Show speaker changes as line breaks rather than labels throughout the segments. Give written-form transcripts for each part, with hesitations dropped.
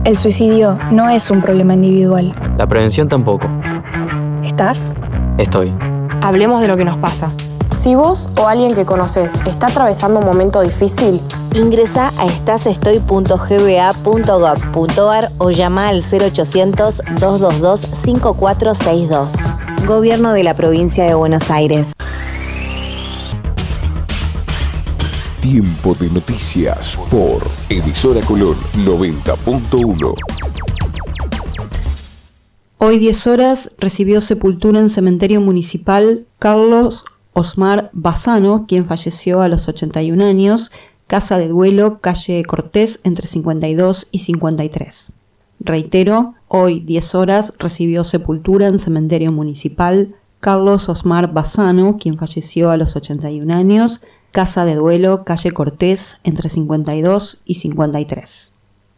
El suicidio no es un problema individual.
La prevención tampoco.
¿Estás?
Estoy.
Hablemos de lo que nos pasa. Si vos o alguien que conoces está atravesando un momento difícil,
ingresa a estasestoy.gba.gov.ar o llama al 0800-222-5462. Gobierno de la Provincia de Buenos Aires.
Tiempo de noticias por Emisora Colón 90.1.
Hoy 10 horas recibió sepultura en cementerio municipal Carlos Osmar Bassano, quien falleció a los 81 años, casa de duelo, calle Cortés, entre 52 y 53. Reitero, hoy 10 horas recibió sepultura en cementerio municipal Carlos Osmar Bassano, quien falleció a los 81 años, casa de duelo, calle Cortés, entre 52 y 53.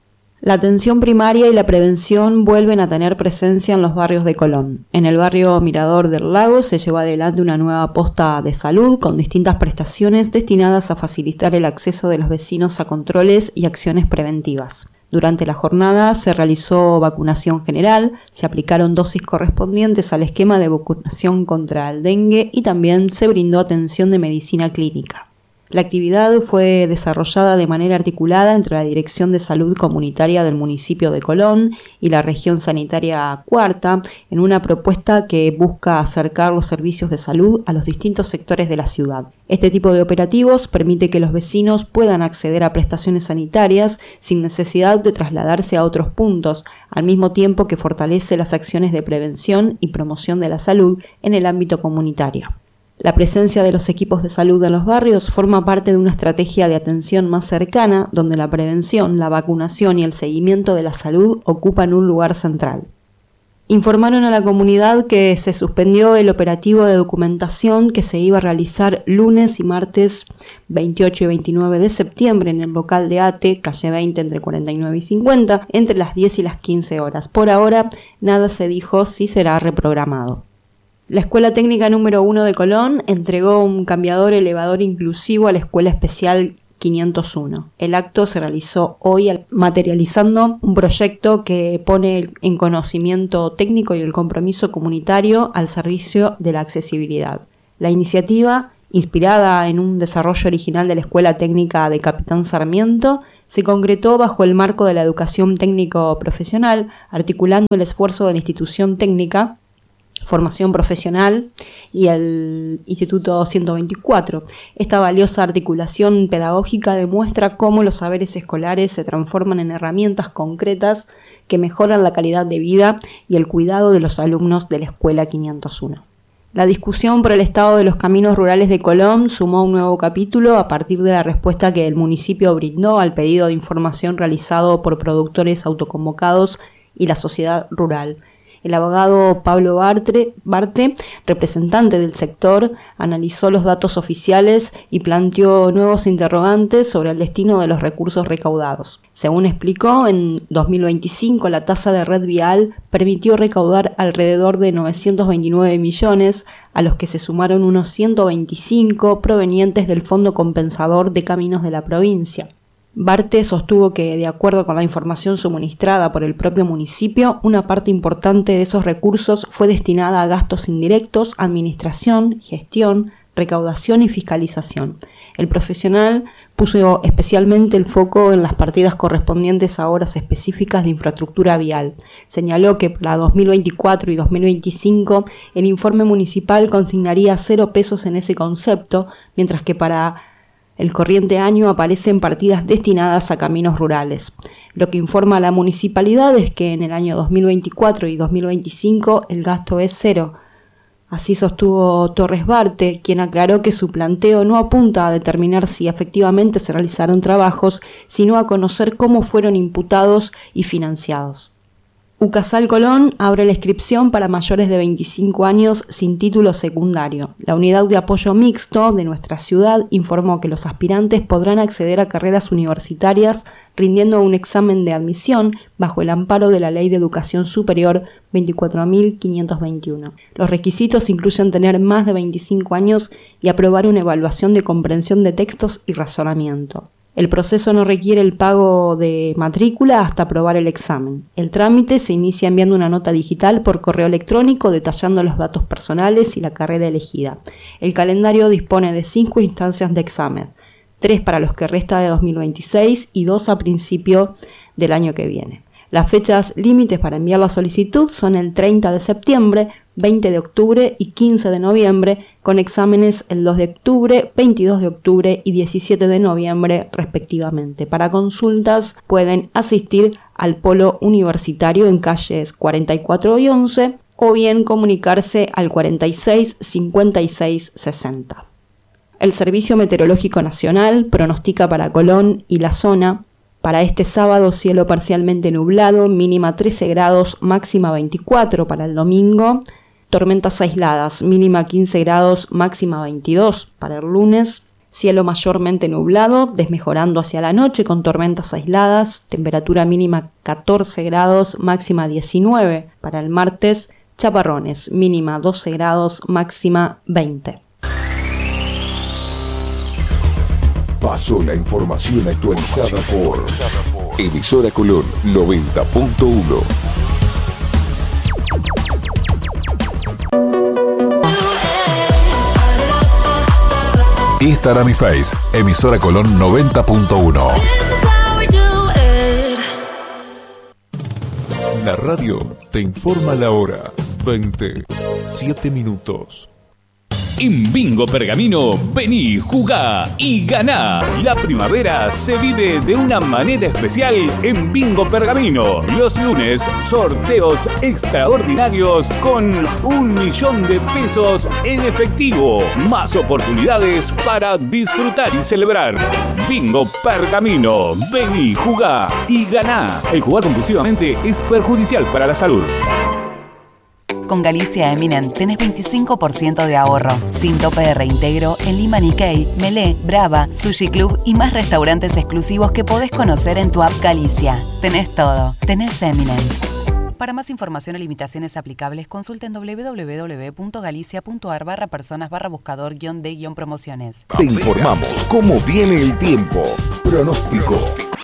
La atención primaria y la prevención vuelven a tener presencia en los barrios de Colón. En el barrio Mirador del Lago se lleva adelante una nueva posta de salud con distintas prestaciones destinadas a facilitar el acceso de los vecinos a controles y acciones preventivas. Durante la jornada se realizó vacunación general, se aplicaron dosis correspondientes al esquema de vacunación contra el dengue y también se brindó atención de medicina clínica. La actividad fue desarrollada de manera articulada entre la Dirección de Salud Comunitaria del municipio de Colón y la Región Sanitaria Cuarta, en una propuesta que busca acercar los servicios de salud a los distintos sectores de la ciudad. Este tipo de operativos permite que los vecinos puedan acceder a prestaciones sanitarias sin necesidad de trasladarse a otros puntos, al mismo tiempo que fortalece las acciones de prevención y promoción de la salud en el ámbito comunitario. La presencia de los equipos de salud en los barrios forma parte de una estrategia de atención más cercana, donde la prevención, la vacunación y el seguimiento de la salud ocupan un lugar central. Informaron a la comunidad que se suspendió el operativo de documentación que se iba a realizar lunes y martes 28 y 29 de septiembre en el local de ATE, calle 20, entre 49 y 50, entre las 10 y las 15 horas. Por ahora, nada se dijo si será reprogramado. La Escuela Técnica número 1 de Colón entregó un cambiador elevador inclusivo a la Escuela Especial 501. El acto se realizó hoy materializando un proyecto que pone en conocimiento técnico y el compromiso comunitario al servicio de la accesibilidad. La iniciativa, inspirada en un desarrollo original de la Escuela Técnica de Capitán Sarmiento, se concretó bajo el marco de la educación técnico-profesional, articulando el esfuerzo de la institución técnica, formación profesional y el Instituto 124. Esta valiosa articulación pedagógica demuestra cómo los saberes escolares se transforman en herramientas concretas que mejoran la calidad de vida y el cuidado de los alumnos de la Escuela 501. La discusión por el estado de los caminos rurales de Colón sumó un nuevo capítulo a partir de la respuesta que el municipio brindó al pedido de información realizado por productores autoconvocados y la sociedad rural. El abogado Pablo Barte, representante del sector, analizó los datos oficiales y planteó nuevos interrogantes sobre el destino de los recursos recaudados. Según explicó, en 2025 la tasa de red vial permitió recaudar alrededor de 929 millones, a los que se sumaron unos 125 provenientes del Fondo Compensador de Caminos de la provincia. Barte sostuvo que, de acuerdo con la información suministrada por el propio municipio, una parte importante de esos recursos fue destinada a gastos indirectos, administración, gestión, recaudación y fiscalización. El profesional puso especialmente el foco en las partidas correspondientes a horas específicas de infraestructura vial. Señaló que para 2024 y 2025 el informe municipal consignaría 0 pesos en ese concepto, mientras que para el corriente año aparecen partidas destinadas a caminos rurales. Lo que informa la municipalidad es que en el año 2024 y 2025 el gasto es 0. Así sostuvo Torres Barte, quien aclaró que su planteo no apunta a determinar si efectivamente se realizaron trabajos, sino a conocer cómo fueron imputados y financiados. UCASAL Colón abre la inscripción para mayores de 25 años sin título secundario. La unidad de apoyo mixto de nuestra ciudad informó que los aspirantes podrán acceder a carreras universitarias rindiendo un examen de admisión bajo el amparo de la Ley de Educación Superior 24.521. Los requisitos incluyen tener más de 25 años y aprobar una evaluación de comprensión de textos y razonamiento. El proceso no requiere el pago de matrícula hasta aprobar el examen. El trámite se inicia enviando una nota digital por correo electrónico detallando los datos personales y la carrera elegida. El calendario dispone de 5 instancias de examen, 3 para los que resta de 2026 y 2 a principio del año que viene. Las fechas límites para enviar la solicitud son el 30 de septiembre, 20 de octubre y 15 de noviembre, con exámenes el 2 de octubre, 22 de octubre y 17 de noviembre respectivamente. Para consultas pueden asistir al polo universitario en calles 44 y 11 o bien comunicarse al 46 56 60. El Servicio Meteorológico Nacional pronostica para Colón y la zona: para este sábado, cielo parcialmente nublado, mínima 13 grados, máxima 24. Para el domingo, tormentas aisladas, mínima 15 grados, máxima 22. Para el lunes, cielo mayormente nublado, desmejorando hacia la noche con tormentas aisladas, temperatura mínima 14 grados, máxima 19. Para el martes, chaparrones, mínima 12 grados, máxima 20.
Pasó la información actualizada por Emisora Colón 90.1.
Instagram y Face, Emisora Colón 90.1. La radio te informa la hora. 27 minutos.
En Bingo Pergamino, vení, jugá y ganá. La primavera se vive de una manera especial en Bingo Pergamino. Los lunes, sorteos extraordinarios con 1 millón de pesos en efectivo. Más oportunidades para disfrutar y celebrar. Bingo Pergamino, vení, jugá y ganá. El jugar compulsivamente es perjudicial para la salud.
Con Galicia Eminent tenés 25% de ahorro, sin tope de reintegro en Lima Nikkei, Melé, Brava, Sushi Club y más restaurantes exclusivos que podés conocer en tu app Galicia. Tenés todo, tenés Eminent. Para más información o limitaciones aplicables, consulten www.galicia.ar/personas/buscador-de-promociones.
Te informamos cómo viene el tiempo. Pronóstico.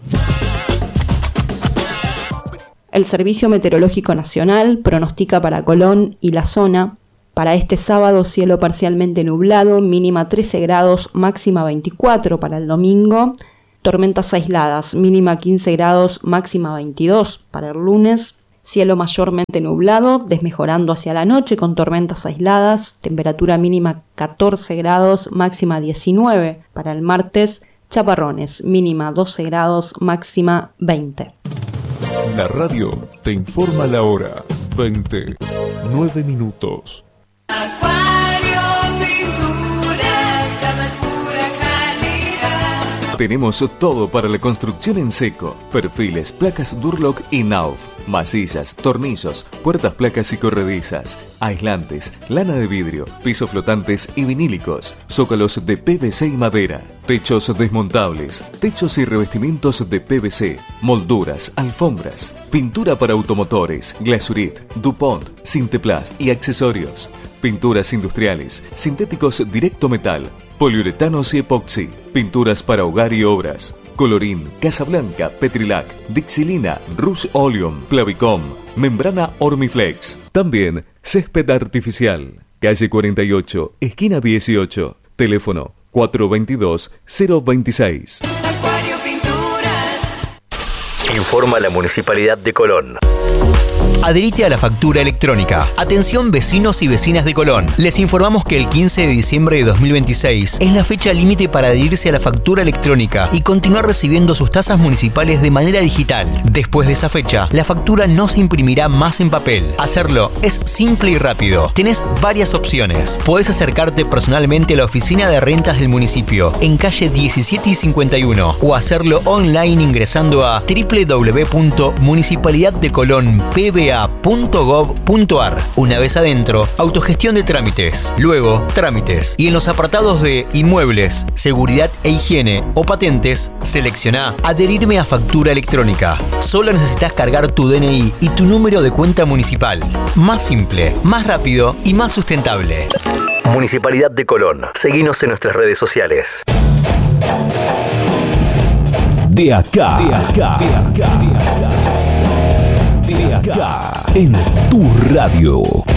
El Servicio Meteorológico Nacional pronostica para Colón y la zona: para este sábado, cielo parcialmente nublado, mínima 13 grados, máxima 24. Para el domingo, tormentas aisladas, mínima 15 grados, máxima 22. Para el lunes, cielo mayormente nublado, desmejorando hacia la noche con tormentas aisladas, temperatura mínima 14 grados, máxima 19. Para el martes, chaparrones, mínima 12 grados, máxima 20.
La radio te informa la hora. 29 minutos.
Acuario Pinturas, la más pura calidad.
Tenemos todo para la construcción en seco. Perfiles, placas Durlock y Nauf. Masillas, tornillos, puertas, placas y corredizas, aislantes, lana de vidrio, pisos flotantes y vinílicos, zócalos de PVC y madera, techos desmontables, techos y revestimientos de PVC, molduras, alfombras, pintura para automotores, Glasurit, DuPont, Sinteplast y accesorios, pinturas industriales, sintéticos directo metal, poliuretanos y epoxi, pinturas para hogar y obras, Colorín, Casablanca, Petrilac, Dixilina, Rouge Oleum, Plavicom, membrana Ormiflex. También césped artificial. Calle 48, esquina 18. Teléfono 422-026.
Acuario Pinturas.
Informa la Municipalidad de Colón.
Adherite a la factura electrónica. Atención vecinos y vecinas de Colón. Les informamos que el 15 de diciembre de 2026 es la fecha límite para adherirse a la factura electrónica y continuar recibiendo sus tasas municipales de manera digital. Después de esa fecha, la factura no se imprimirá más en papel. Hacerlo es simple y rápido. Tenés varias opciones. Podés acercarte personalmente a la oficina de rentas del municipio en calle 17 y 51 o hacerlo online ingresando a www.municipalidaddecolonpba.gov.ar. Una vez adentro, autogestión de trámites, luego trámites y en los apartados de inmuebles, seguridad e higiene o patentes, selecciona adherirme a factura electrónica. Solo necesitas cargar tu DNI y tu número de cuenta municipal. Más simple, más rápido y más sustentable.
Municipalidad de Colón. Seguinos en nuestras redes sociales.
De acá. En tu radio.